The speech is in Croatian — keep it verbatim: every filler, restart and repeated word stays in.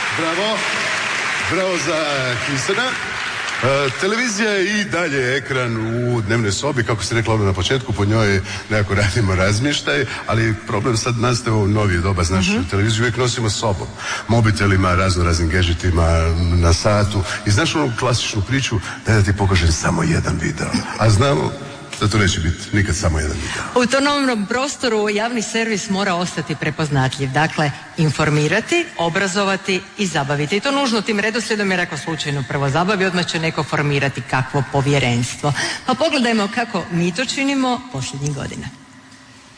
Bravo. Bravo za Kristjana. E, televizija je i dalje ekran u dnevnoj sobi, kako se rekla ono na početku, po njoj nekako radimo razmještaj, ali problem sad nastaje u novije doba, znači mm-hmm. televiziju uvijek nosimo s sobom, mobitelima, razno raznim gadgetima na satu i znaš onu klasičnu priču da ja ti pokažem samo jedan video, a znamo da to neće biti nikad samo jedan video. U autonomnom prostoru javni servis mora ostati prepoznatljiv. Dakle, informirati, obrazovati i zabaviti. I to nužno tim redoslijedom, jer ako slučajno prvo zabavi, odmah će neko formirati kakvo povjerenstvo. Pa pogledajmo kako mi to činimo posljednjih godina.